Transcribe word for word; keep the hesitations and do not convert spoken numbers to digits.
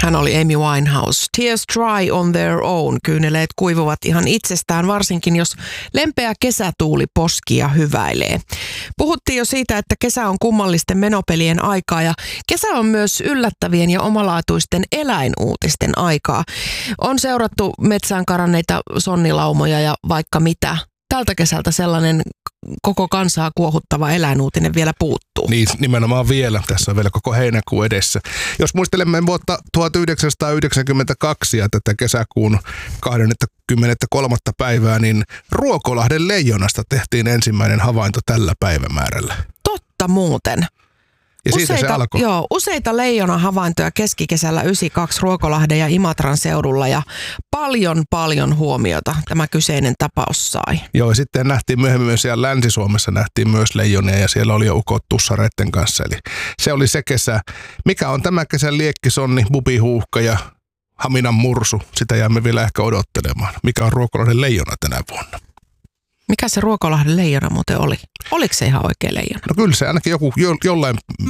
Hän oli Amy Winehouse. Tears dry on their own. Kyyneleet kuivuvat ihan itsestään, varsinkin jos lempeä kesätuuli poskii ja hyväilee. Puhuttiin jo siitä, että kesä on kummallisten menopelien aikaa ja kesä on myös yllättävien ja omalaatuisten eläinuutisten aikaa. On seurattu metsään karanneita sonnilaumoja ja vaikka mitä. Tältä kesältä sellainen koko kansaa kuohuttava eläinuutinen vielä puuttuu. Niin, nimenomaan vielä. Tässä on vielä koko heinäkuu edessä. Jos muistelemme vuotta tuhatyhdeksänsataayhdeksänkymmentäkaksi ja tätä kesäkuun kaksikymmentäkolme päivää, niin Ruokolahden leijonasta tehtiin ensimmäinen havainto tällä päivämäärällä. Totta muuten. Ja siitä useita, se alkoi. Joo, useita leijona-havaintoja keskikesällä yhdeksänkymmentäkaksi Ruokolahden ja Imatran seudulla ja paljon paljon huomiota tämä kyseinen tapaus sai. Joo, ja sitten nähtiin myöhemmin myös siellä Länsi-Suomessa nähtiin myös leijonia ja siellä oli jo ukot tussareitten kanssa. Eli se oli se kesä. Mikä on tämä kesän liekkisonni, bubihuuhka ja haminan mursu? Sitä jäämme vielä ehkä odottelemaan. Mikä on Ruokolahden leijona tänä vuonna? Mikä se Ruokolahden leijona muuten oli? Oliko se ihan oikea leijona? No kyllä se ainakin joku jo, jollain